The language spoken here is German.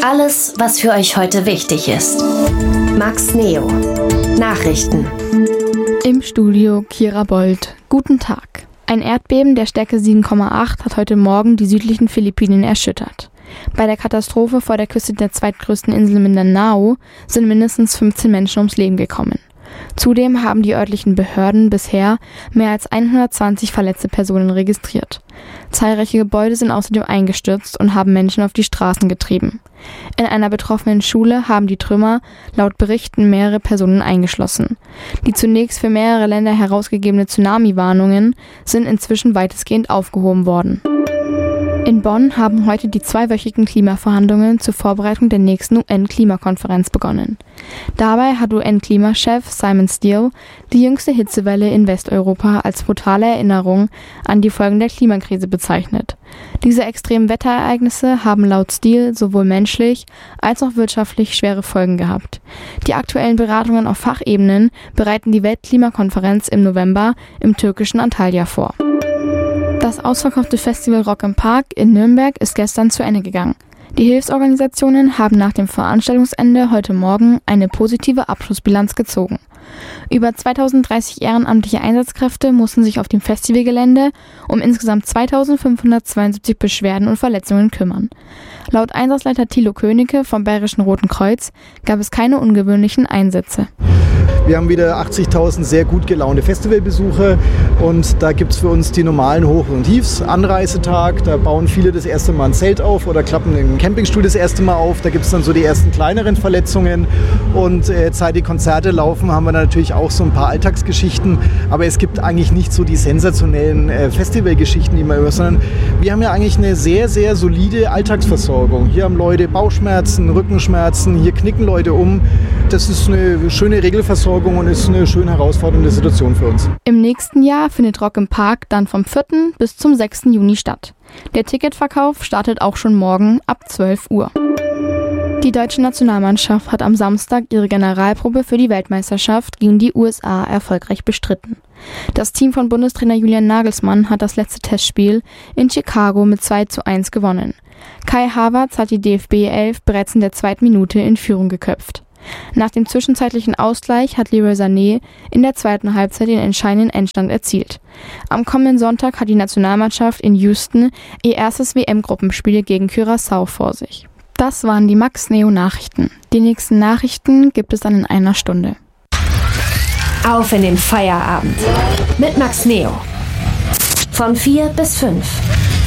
Alles, was für euch heute wichtig ist. Max Neo. Nachrichten. Im Studio Kira Bold. Guten Tag. Ein Erdbeben der Stärke 7,8 hat heute Morgen die südlichen Philippinen erschüttert. Bei der Katastrophe vor der Küste der zweitgrößten Insel Mindanao sind mindestens 15 Menschen ums Leben gekommen. Zudem haben die örtlichen Behörden bisher mehr als 120 verletzte Personen registriert. Zahlreiche Gebäude sind außerdem eingestürzt und haben Menschen auf die Straßen getrieben. In einer betroffenen Schule haben die Trümmer laut Berichten mehrere Personen eingeschlossen. Die zunächst für mehrere Länder herausgegebene Tsunami-Warnungen sind inzwischen weitestgehend aufgehoben worden. In Bonn haben heute die zweiwöchigen Klimaverhandlungen zur Vorbereitung der nächsten UN-Klimakonferenz begonnen. Dabei hat UN-Klimachef Simon Stiell die jüngste Hitzewelle in Westeuropa als brutale Erinnerung an die Folgen der Klimakrise bezeichnet. Diese extremen Wetterereignisse haben laut Stiell sowohl menschlich als auch wirtschaftlich schwere Folgen gehabt. Die aktuellen Beratungen auf Fachebenen bereiten die Weltklimakonferenz im November im türkischen Antalya vor. Das ausverkaufte Festival Rock im Park in Nürnberg ist gestern zu Ende gegangen. Die Hilfsorganisationen haben nach dem Veranstaltungsende heute Morgen eine positive Abschlussbilanz gezogen. Über 2030 ehrenamtliche Einsatzkräfte mussten sich auf dem Festivalgelände um insgesamt 2572 Beschwerden und Verletzungen kümmern. Laut Einsatzleiter Thilo Königke vom Bayerischen Roten Kreuz gab es keine ungewöhnlichen Einsätze. Wir haben wieder 80.000 sehr gut gelaunte Festivalbesucher und da gibt es für uns die normalen Hoch- und Tiefs. Anreisetag, da bauen viele das erste Mal ein Zelt auf oder klappen den Campingstuhl das erste Mal auf. Da gibt es dann so die ersten kleineren Verletzungen und seit die Konzerte laufen, haben wir natürlich auch so ein paar Alltagsgeschichten. Aber es gibt eigentlich nicht so die sensationellen Festivalgeschichten, die man hört, sondern wir haben ja eigentlich eine sehr, sehr solide Alltagsversorgung. Hier haben Leute Bauchschmerzen, Rückenschmerzen, hier knicken Leute um. Das ist eine schöne Regelversorgung und ist eine schön herausfordernde Situation für uns. Im nächsten Jahr findet Rock im Park dann vom 4. bis zum 6. Juni statt. Der Ticketverkauf startet auch schon morgen ab 12 Uhr. Die deutsche Nationalmannschaft hat am Samstag ihre Generalprobe für die Weltmeisterschaft gegen die USA erfolgreich bestritten. Das Team von Bundestrainer Julian Nagelsmann hat das letzte Testspiel in Chicago mit 2:1 gewonnen. Kai Havertz hat die DFB-11 bereits in der 2. Minute in Führung geköpft. Nach dem zwischenzeitlichen Ausgleich hat Leroy Sané in der 2. Halbzeit den entscheidenden Endstand erzielt. Am kommenden Sonntag hat die Nationalmannschaft in Houston ihr erstes WM-Gruppenspiel gegen Curaçao vor sich. Das waren die Max Neo Nachrichten. Die nächsten Nachrichten gibt es dann in einer Stunde. Auf in den Feierabend mit Max Neo. Von 4 bis 5.